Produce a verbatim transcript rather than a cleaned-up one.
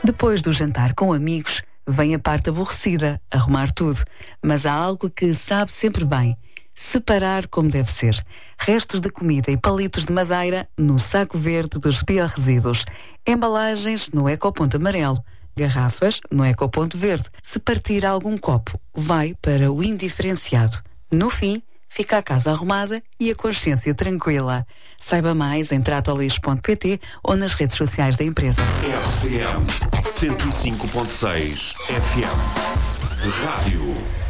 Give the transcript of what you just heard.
Depois do jantar com amigos, vem a parte aborrecida, arrumar tudo. Mas há algo que sabe sempre bem: separar como deve ser. Restos de comida e palitos de madeira no saco verde dos biorresíduos. Embalagens no ecoponto amarelo. Garrafas no ecoponto verde. Se partir algum copo, vai para o indiferenciado. No fim, fica a casa arrumada e a consciência tranquila. Saiba mais em tratolixo ponto pt ou nas redes sociais da empresa. R C M cento e cinco ponto seis F M Rádio.